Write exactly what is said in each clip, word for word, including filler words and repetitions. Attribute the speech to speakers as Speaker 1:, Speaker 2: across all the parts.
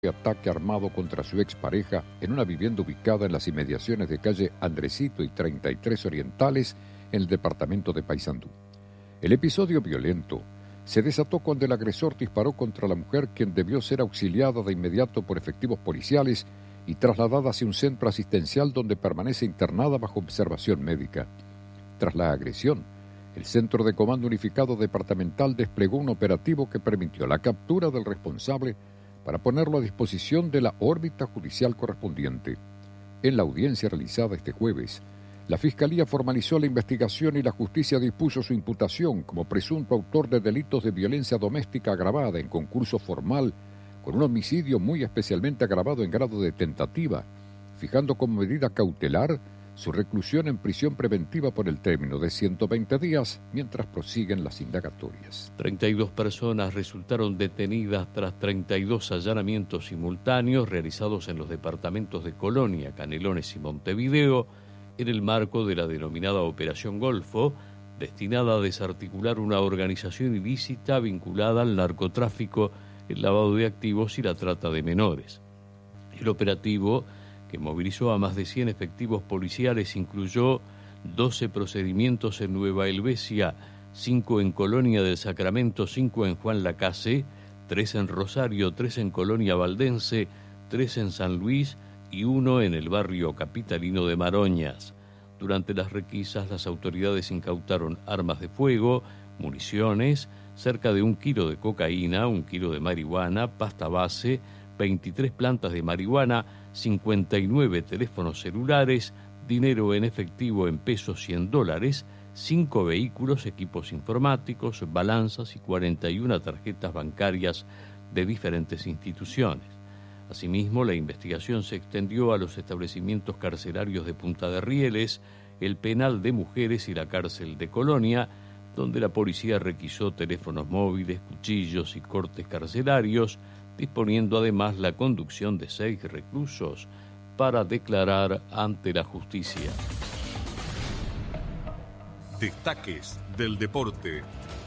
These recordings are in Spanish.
Speaker 1: ataque armado contra su expareja en una vivienda ubicada en las inmediaciones de calle Andresito y treinta y tres Orientales en el departamento de Paysandú. El episodio violento se desató cuando el agresor disparó contra la mujer, quien debió ser auxiliada de inmediato por efectivos policiales y trasladada hacia un centro asistencial donde permanece internada bajo observación médica. Tras la agresión, el Centro de Comando Unificado Departamental desplegó un operativo que permitió la captura del responsable para ponerlo a disposición de la órbita judicial correspondiente. En la audiencia realizada este jueves, la Fiscalía formalizó la investigación y la justicia dispuso su imputación como presunto autor de delitos de violencia doméstica agravada en concurso formal con un homicidio muy especialmente agravado en grado de tentativa, fijando como medida cautelar su reclusión en prisión preventiva por el término de ciento veinte días mientras prosiguen las indagatorias.
Speaker 2: treinta y dos personas resultaron detenidas tras treinta y dos allanamientos simultáneos realizados en los departamentos de Colonia, Canelones y Montevideo en el marco de la denominada Operación Golfo, destinada a desarticular una organización ilícita vinculada al narcotráfico, el lavado de activos y la trata de menores. El operativo, que movilizó a más de cien efectivos policiales, incluyó doce procedimientos en Nueva Helvecia, cinco en Colonia del Sacramento, cinco en Juan Lacase, tres en Rosario, tres en Colonia Valdense, tres en San Luis y uno en el barrio capitalino de Maroñas. Durante las requisas, las autoridades incautaron armas de fuego, municiones, cerca de un kilo de cocaína, un kilo de marihuana, pasta base, veintitrés plantas de marihuana, cincuenta y nueve teléfonos celulares, dinero en efectivo en pesos y en dólares, cinco vehículos, equipos informáticos, balanzas y cuarenta y una tarjetas bancarias de diferentes instituciones. Asimismo, la investigación se extendió a los establecimientos carcelarios de Punta de Rieles, el penal de mujeres y la cárcel de Colonia, donde la policía requisó teléfonos móviles, cuchillos y cortes carcelarios, disponiendo además la conducción de seis reclusos para declarar ante la justicia.
Speaker 3: Destaques del deporte.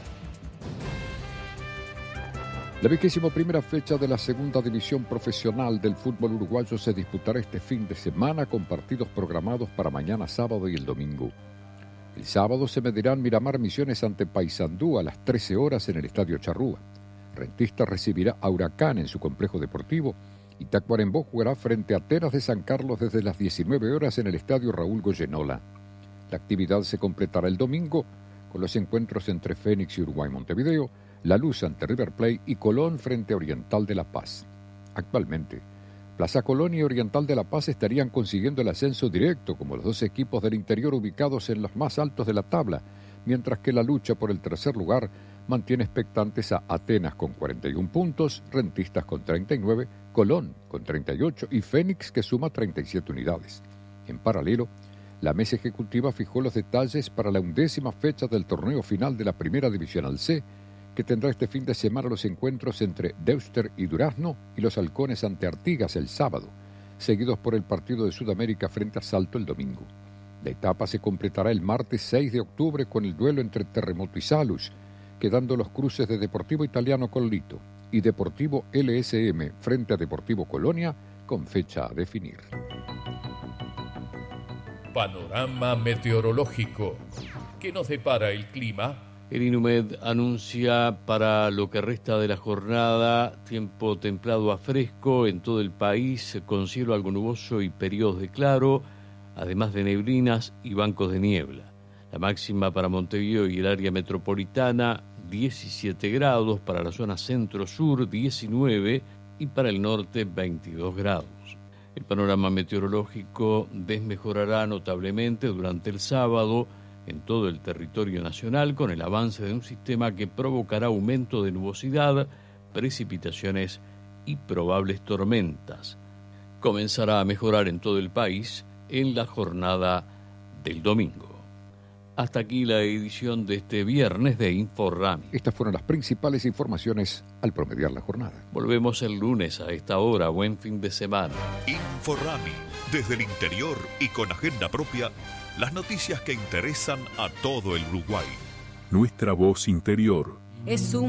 Speaker 1: La vigésima primera fecha de la segunda división profesional del fútbol uruguayo se disputará este fin de semana con partidos programados para mañana sábado y el domingo. El sábado se medirán Miramar Misiones ante Paysandú a las trece horas en el Estadio Charrúa. Rentistas recibirá a Huracán en su complejo deportivo y Tacuarembó jugará frente a Teras de San Carlos desde las diecinueve horas en el Estadio Raúl Goyenola. La actividad se completará el domingo con los encuentros entre Fénix y Uruguay Montevideo, La Luz ante River Plate y Colón frente a Oriental de La Paz. Actualmente, Plaza Colón y Oriental de La Paz estarían consiguiendo el ascenso directo como los dos equipos del interior ubicados en los más altos de la tabla, mientras que la lucha por el tercer lugar mantiene expectantes a Atenas con cuarenta y un puntos, Rentistas con treinta y nueve, Colón con treinta y ocho y Fénix que suma treinta y siete unidades. En paralelo, la mesa ejecutiva fijó los detalles para la undécima fecha del torneo final de la Primera Divisional C, que tendrá este fin de semana los encuentros entre Deuster y Durazno y los Halcones ante Artigas el sábado, seguidos por el partido de Sudamérica frente a Salto el domingo. La etapa se completará el martes seis de octubre con el duelo entre Terremoto y Salus, quedando los cruces de Deportivo Italiano con Lito y Deportivo L S M frente a Deportivo Colonia con fecha a definir.
Speaker 3: Panorama meteorológico. ¿Qué nos depara el clima?
Speaker 2: El INUMED anuncia para lo que resta de la jornada tiempo templado a fresco en todo el país, con cielo algo nuboso y periodos de claro, además de neblinas y bancos de niebla. La máxima para Montevideo y el área metropolitana, diecisiete grados, para la zona centro-sur, diecinueve, y para el norte, veintidós grados. El panorama meteorológico desmejorará notablemente durante el sábado en todo el territorio nacional con el avance de un sistema que provocará aumento de nubosidad, precipitaciones y probables tormentas. Comenzará a mejorar en todo el país en la jornada del domingo. Hasta aquí la edición de este viernes de InfoRami.
Speaker 1: Estas fueron las principales informaciones al promediar la jornada.
Speaker 2: Volvemos el lunes a esta hora. Buen fin de semana.
Speaker 3: InfoRami, desde el interior y con agenda propia, las noticias que interesan a todo el Uruguay.
Speaker 4: Nuestra voz interior.
Speaker 5: Es un